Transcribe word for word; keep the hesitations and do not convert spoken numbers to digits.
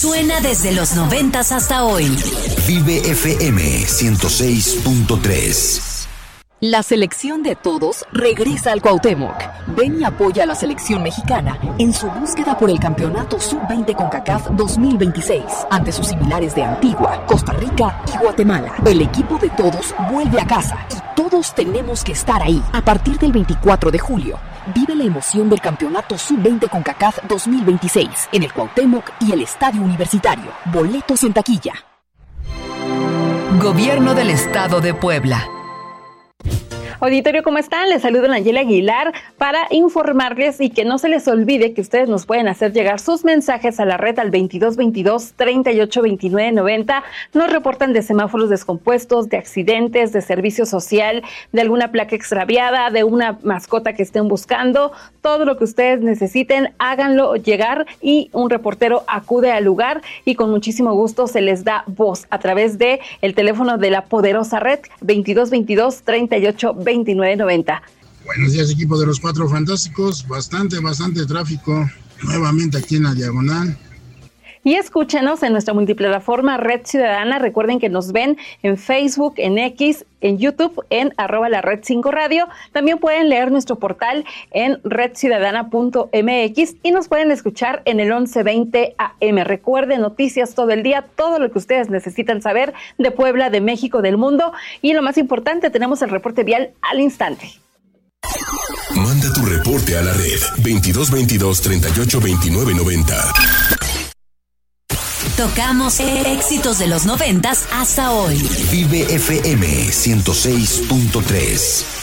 Suena desde los noventas hasta hoy. Vive F M ciento seis punto tres. La selección de todos regresa al Cuauhtémoc. Ven y apoya a la selección mexicana en su búsqueda por el campeonato sub veinte CONCACAF dos mil veintiséis ante sus similares de Antigua, Costa Rica y Guatemala. El equipo de todos vuelve a casa y todos tenemos que estar ahí. A partir del veinticuatro de julio, vive la emoción del campeonato sub veinte CONCACAF dos mil veintiséis en el Cuauhtémoc y el Estadio Universitario. Boletos en taquilla. Gobierno del Estado de Puebla. Auditorio, ¿cómo están? Les saludo Nayeli Aguilar para informarles y que no se les olvide que ustedes nos pueden hacer llegar sus mensajes a la red al veintidós veintidós treinta y ocho veintinueve noventa. Nos reportan de semáforos descompuestos, de accidentes, de servicio social, de alguna placa extraviada, de una mascota que estén buscando. Todo lo que ustedes necesiten, háganlo llegar y un reportero acude al lugar y con muchísimo gusto se les da voz a través de el teléfono de la poderosa red veintidós veintidós treinta y ocho veintinueve noventa. Buenos días, equipo de los Cuatro Fantásticos. Bastante, bastante tráfico nuevamente aquí en la Diagonal. Y escúchenos en nuestra multiplataforma Red Ciudadana. Recuerden que nos ven en Facebook, en X, en YouTube, en arroba la Red cinco Radio. También pueden leer nuestro portal en red ciudadana punto m x y nos pueden escuchar en el once veinte A M. Recuerden, noticias todo el día, todo lo que ustedes necesitan saber de Puebla, de México, del mundo. Y lo más importante, tenemos el reporte vial al instante. Manda tu reporte a la red veintidós veintidós treinta y ocho veintinueve noventa. Tocamos éxitos de los noventas hasta hoy. Vive F M ciento seis punto tres.